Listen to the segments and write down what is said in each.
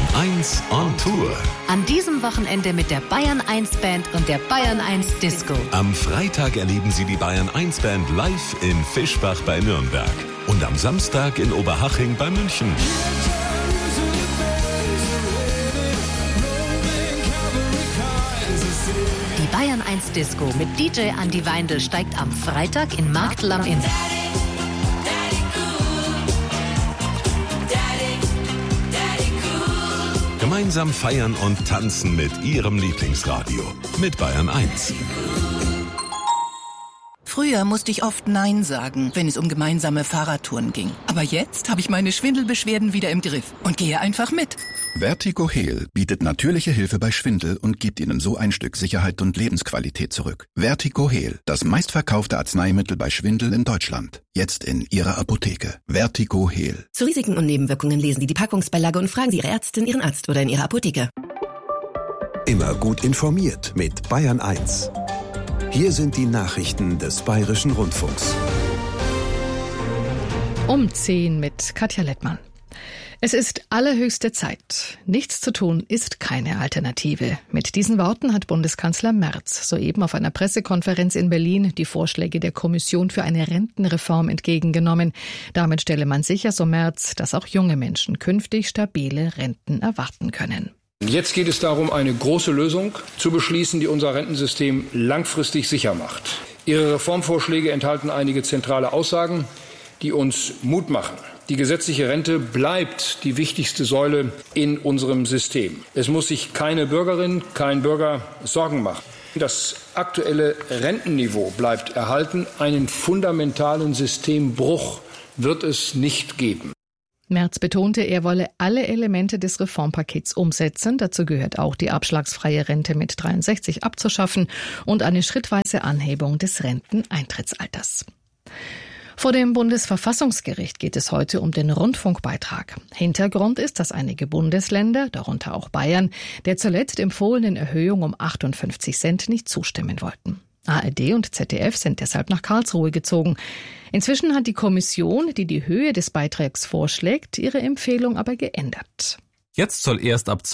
1 on Tour. An diesem Wochenende mit der Bayern 1 Band und der Bayern 1 Disco. Am Freitag erleben Sie die Bayern 1 Band live in Fischbach bei Nürnberg. Und am Samstag in Oberhaching bei München. Die Bayern 1 Disco mit DJ Andi Weindl steigt am Freitag in Marktl am Inn. Gemeinsam feiern und tanzen mit Ihrem Lieblingsradio. Mit Bayern 1. Früher musste ich oft Nein sagen, wenn es um gemeinsame Fahrradtouren ging. Aber jetzt habe ich meine Schwindelbeschwerden wieder im Griff und gehe einfach mit. Vertigo Heal bietet natürliche Hilfe bei Schwindel und gibt Ihnen so ein Stück Sicherheit und Lebensqualität zurück. Vertigo Heal, das meistverkaufte Arzneimittel bei Schwindel in Deutschland. Jetzt in Ihrer Apotheke. Vertigo Heal. Zu Risiken und Nebenwirkungen lesen Sie die Packungsbeilage und fragen Sie Ihre Ärztin, Ihren Arzt oder in Ihrer Apotheke. Immer gut informiert mit Bayern 1. Hier sind die Nachrichten des Bayerischen Rundfunks. Um 10 mit Katja Lettmann. Es ist allerhöchste Zeit. Nichts zu tun ist keine Alternative. Mit diesen Worten hat Bundeskanzler Merz soeben auf einer Pressekonferenz in Berlin die Vorschläge der Kommission für eine Rentenreform entgegengenommen. Damit stelle man sicher, so Merz, dass auch junge Menschen künftig stabile Renten erwarten können. Jetzt geht es darum, eine große Lösung zu beschließen, die unser Rentensystem langfristig sicher macht. Ihre Reformvorschläge enthalten einige zentrale Aussagen, die uns Mut machen. Die gesetzliche Rente bleibt die wichtigste Säule in unserem System. Es muss sich keine Bürgerin, kein Bürger Sorgen machen. Das aktuelle Rentenniveau bleibt erhalten. Einen fundamentalen Systembruch wird es nicht geben. Merz betonte, er wolle alle Elemente des Reformpakets umsetzen. Dazu gehört auch die abschlagsfreie Rente mit 63 abzuschaffen und eine schrittweise Anhebung des Renteneintrittsalters. Vor dem Bundesverfassungsgericht geht es heute um den Rundfunkbeitrag. Hintergrund ist, dass einige Bundesländer, darunter auch Bayern, der zuletzt empfohlenen Erhöhung um 58 Cent nicht zustimmen wollten. ARD und ZDF sind deshalb nach Karlsruhe gezogen. Inzwischen hat die Kommission, die die Höhe des Beitrags vorschlägt, ihre Empfehlung aber geändert. Jetzt soll erst ab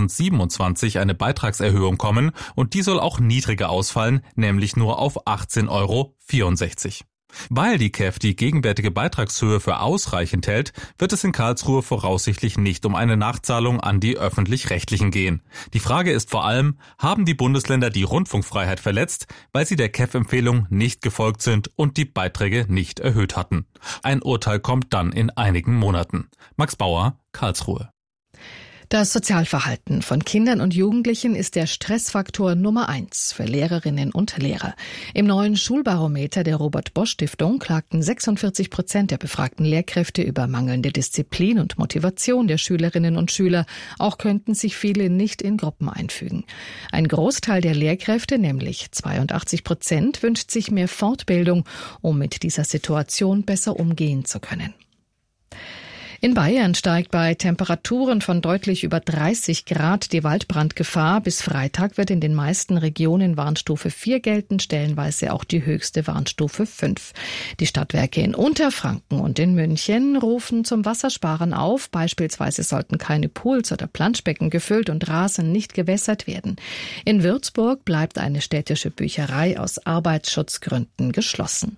2027 eine Beitragserhöhung kommen und die soll auch niedriger ausfallen, nämlich nur auf 18,64 €. Weil die KEF die gegenwärtige Beitragshöhe für ausreichend hält, wird es in Karlsruhe voraussichtlich nicht um eine Nachzahlung an die Öffentlich-Rechtlichen gehen. Die Frage ist vor allem, haben die Bundesländer die Rundfunkfreiheit verletzt, weil sie der KEF-Empfehlung nicht gefolgt sind und die Beiträge nicht erhöht hatten? Ein Urteil kommt dann in einigen Monaten. Max Bauer, Karlsruhe. Das Sozialverhalten von Kindern und Jugendlichen ist der Stressfaktor Nummer 1 für Lehrerinnen und Lehrer. Im neuen Schulbarometer der Robert-Bosch-Stiftung klagten 46% der befragten Lehrkräfte über mangelnde Disziplin und Motivation der Schülerinnen und Schüler. Auch könnten sich viele nicht in Gruppen einfügen. Ein Großteil der Lehrkräfte, nämlich 82%, wünscht sich mehr Fortbildung, um mit dieser Situation besser umgehen zu können. In Bayern steigt bei Temperaturen von deutlich über 30 Grad die Waldbrandgefahr. Bis Freitag wird in den meisten Regionen Warnstufe 4 gelten, stellenweise auch die höchste Warnstufe 5. Die Stadtwerke in Unterfranken und in München rufen zum Wassersparen auf. Beispielsweise sollten keine Pools oder Planschbecken gefüllt und Rasen nicht gewässert werden. In Würzburg bleibt eine städtische Bücherei aus Arbeitsschutzgründen geschlossen.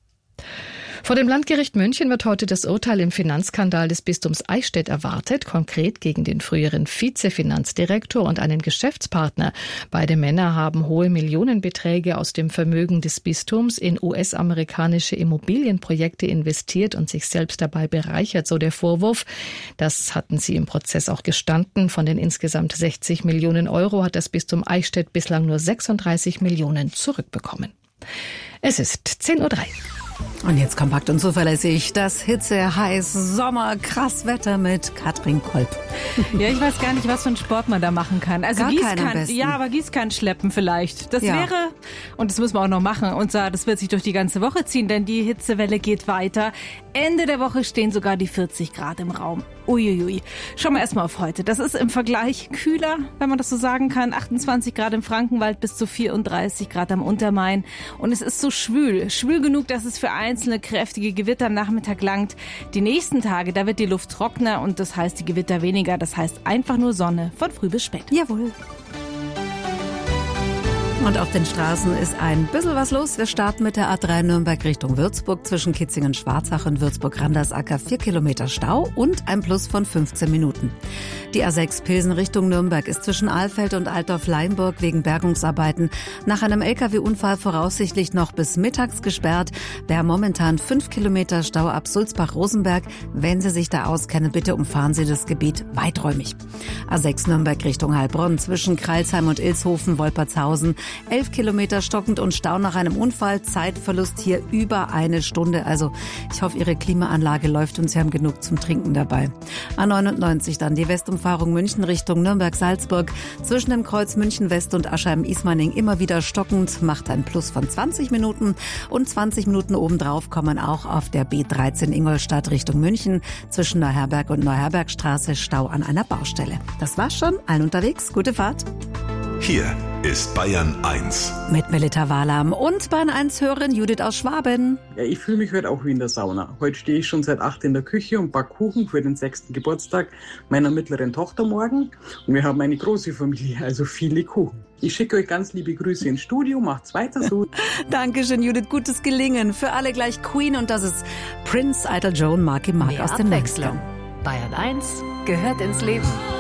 Vor dem Landgericht München wird heute das Urteil im Finanzskandal des Bistums Eichstätt erwartet, konkret gegen den früheren Vizefinanzdirektor und einen Geschäftspartner. Beide Männer haben hohe Millionenbeträge aus dem Vermögen des Bistums in US-amerikanische Immobilienprojekte investiert und sich selbst dabei bereichert, so der Vorwurf. Das hatten sie im Prozess auch gestanden. Von den insgesamt 60 Millionen Euro hat das Bistum Eichstätt bislang nur 36 Millionen zurückbekommen. Es ist 10:03 Uhr. Und jetzt kompakt und zuverlässig das Hitze, heiß, Sommer, krass Wetter mit Katrin Kolb. Ja, ich weiß gar nicht, was für einen Sport man da machen kann. Also Gießkannen schleppen vielleicht. Das wäre, und das müssen wir auch noch machen, und zwar, das wird sich durch die ganze Woche ziehen, denn die Hitzewelle geht weiter. Ende der Woche stehen sogar die 40 Grad im Raum. Uiuiui. Schauen wir erstmal auf heute. Das ist im Vergleich kühler, wenn man das so sagen kann. 28 Grad im Frankenwald bis zu 34 Grad am Untermain. Und es ist so schwül. Schwül genug, dass es für für einzelne kräftige Gewitter am Nachmittag langt. Die nächsten Tage, da wird die Luft trockener und das heißt die Gewitter weniger. Das heißt einfach nur Sonne von früh bis spät. Jawohl. Und auf den Straßen ist ein bisschen was los. Wir starten mit der A3 Nürnberg Richtung Würzburg zwischen Kitzingen-Schwarzach und Würzburg-Randersacker 4 Kilometer Stau und ein Plus von 15 Minuten. Die A6 Pilsen Richtung Nürnberg ist zwischen Alfeld und Altdorf-Leinburg wegen Bergungsarbeiten nach einem LKW-Unfall voraussichtlich noch bis mittags gesperrt. Wir haben momentan 5 Kilometer Stau ab Sulzbach-Rosenberg. Wenn Sie sich da auskennen, bitte umfahren Sie das Gebiet weiträumig. A6 Nürnberg Richtung Heilbronn zwischen Kreilsheim und Ilshausen-Wolpertshausen 11 Kilometer stockend und Stau nach einem Unfall. Zeitverlust hier über eine Stunde. Also ich hoffe, Ihre Klimaanlage läuft und Sie haben genug zum Trinken dabei. A99 dann die Westumfahrung München Richtung Nürnberg-Salzburg. Zwischen dem Kreuz München West und Aschheim-Ismaning immer wieder stockend. Macht ein Plus von 20 Minuten. Und 20 Minuten obendrauf kommen auch auf der B13 Ingolstadt Richtung München. Zwischen Neuherberg und Neuherbergstraße Stau an einer Baustelle. Das war's schon. Allen unterwegs. Gute Fahrt. Hier ist Bayern 1. Mit Melita Wahlam und Bayern 1-Hörerin Judith aus Schwaben. Ja, ich fühle mich heute auch wie in der Sauna. Heute stehe ich schon seit 8 in der Küche und backe Kuchen für den 6. Geburtstag meiner mittleren Tochter morgen. Und wir haben eine große Familie, also viele Kuchen. Ich schicke euch ganz liebe Grüße ins Studio. Macht's weiter so. Dankeschön, Judith. Gutes Gelingen. Für alle gleich Queen und das ist Prince, Idol Joan, Marky Mark aus den 90ern. Bayern 1 gehört ins Leben.